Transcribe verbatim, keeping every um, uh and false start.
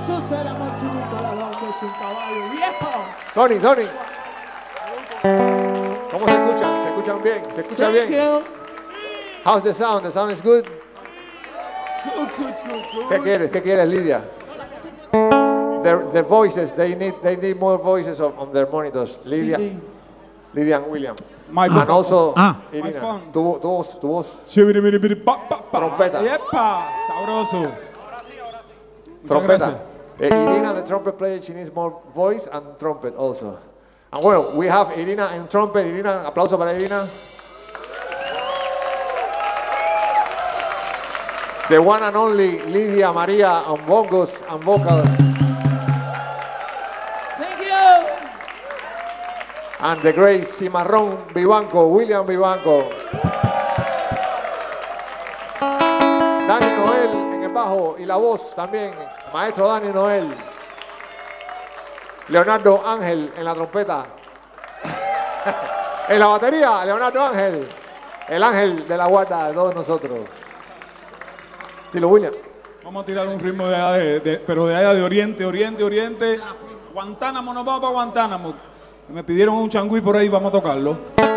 Entonces el amor sin un corazón que es un caballo viejo. Tony, Tony. ¿Cómo se escuchan? ¿Se escuchan bien? ¿Se escucha Thank bien? you. How's the sound? The sound is good. Good, good, good, good. ¿Qué quieres? ¿Qué quieres, Lidia? The, the voices, they need they need more voices of, on their monitors. Lidia, Sí. Lidia and William. My And also, Ah. Irina, My phone. tu, vo- tu voz, tu voz. Trompeta. Trompeta. ¡Yepa! Sabroso. Muchas Trompeta. gracias. Eh, Irina, the trumpet player, she needs more voice and trumpet also. And well, we have Irina in trumpet. Irina, aplauso para Irina. The one and only Lidia Maria on bongos and vocals. Thank you. And the great Cimarrón Vivanco, William Vivanco. Dani Noel en el bajo y la voz también, maestro Dani Noel. Leonardo Ángel en la trompeta. En la batería, Leonardo Ángel, el ángel de la guarda de todos nosotros. Dilo, William. Vamos a tirar un ritmo de, allá de, de- pero de allá de Oriente, Oriente, Oriente. Guantánamo, nos vamos para Guantánamo. Me pidieron un changüí por ahí, vamos a tocarlo.